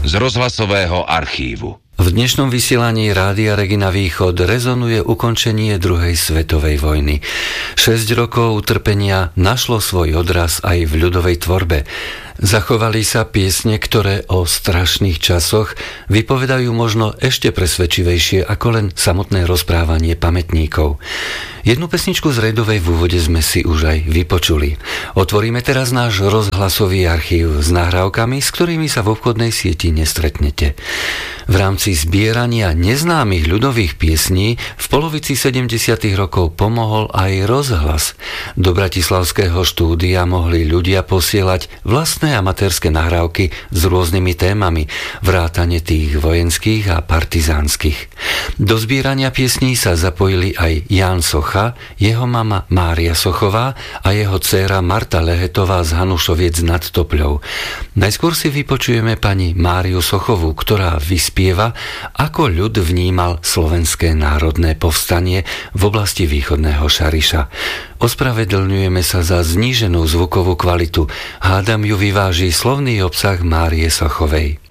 z rozhlasového archívu. V dnešnom vysielaní Rádia Regina Východ rezonuje ukončenie druhej svetovej vojny. 6 rokov utrpenia našlo svoj odraz aj v ľudovej tvorbe. Zachovali sa piesne, ktoré o strašných časoch vypovedajú možno ešte presvedčivejšie ako len samotné rozprávanie pamätníkov. Jednu pesničku z Redovej v úvode sme si už aj vypočuli. Otvoríme teraz náš rozhlasový archív s nahrávkami, s ktorými sa v obchodnej sieti nestretnete. V rámci zbierania neznámych ľudových piesní v polovici 70. rokov pomohol aj rozhlas. Do bratislavského štúdia mohli ľudia posielať vlastné amatérske nahrávky s rôznymi témami, vrátane tých vojenských a partizánskych. Do zbierania piesní sa zapojili aj Ján Socha, jeho mama Mária Sochová a jeho dcéra Marta Lehetová z Hanušoviec nad Topľou. Najskôr si vypočujeme pani Máriu Sochovú, ktorá vyspieva, ako ľud vnímal slovenské národné povstanie v oblasti východného Šariša. Ospravedlňujeme sa za zníženú zvukovú kvalitu. Hádam ju vyváži slovný obsah Márie Sochovej.